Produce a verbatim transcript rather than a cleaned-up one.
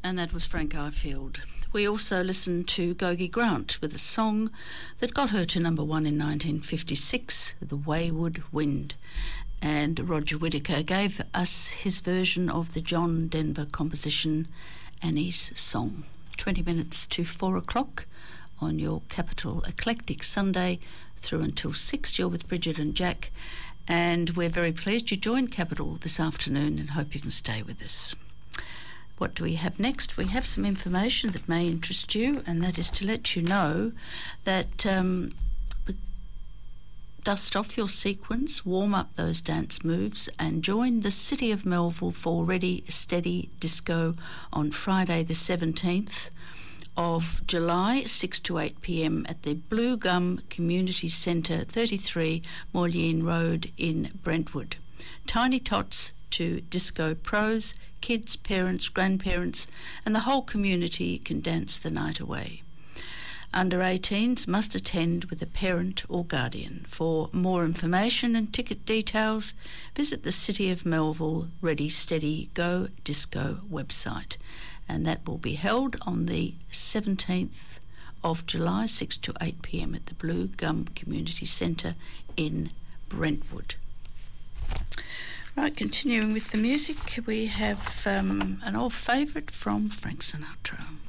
And that was Frank Ifield. We also listened to Gogi Grant with a song that got her to number one in nineteen fifty-six, The Wayward Wind. And Roger Whittaker gave us his version of the John Denver composition, Annie's Song. twenty minutes to four o'clock on your Capital Eclectic Sunday through until six. You're with Bridget and Jack, and we're very pleased you joined Capital this afternoon and hope you can stay with us. What do we have next? We have some information that may interest you, and that is to let you know that um, the, dust off your sequins, warm up those dance moves, and join the City of Melville for Ready Steady Disco on Friday the seventeenth of July, six to eight p.m. at the Blue Gum Community Centre, thirty-three Moyleen Road in Brentwood. Tiny Tots to disco pros, kids, parents, grandparents, and the whole community can dance the night away. Under eighteens must attend with a parent or guardian. For more information and ticket details, visit the City of Melville Ready Steady Go Disco website. And that will be held on the seventeenth of July, six to eight p.m. at the Blue Gum Community Centre in Brentwood. Right, continuing with the music, we have um, an old favourite from Frank Sinatra.